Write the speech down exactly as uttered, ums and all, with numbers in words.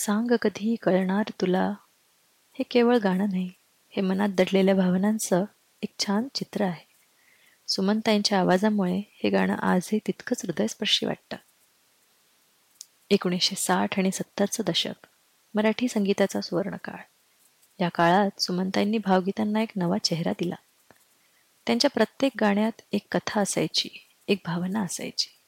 सांग कधी कळणार तुला. हे केवळ गाणं नाही, हे मनात दडलेल्या भावनांचं एक छान चित्र आहे. सुमनताईंच्या आवाजामुळे हे गाणं आजही तितकंच हृदयस्पर्शी वाटतं. एकोणीसशे साठ आणि सत्तरचं दशक मराठी संगीताचा सुवर्णकाळ. या काळात सुमनताईंनी भावगीतांना एक नवा चेहरा दिला. त्यांच्या प्रत्येक गाण्यात एक कथा असायची, एक भावना असायची.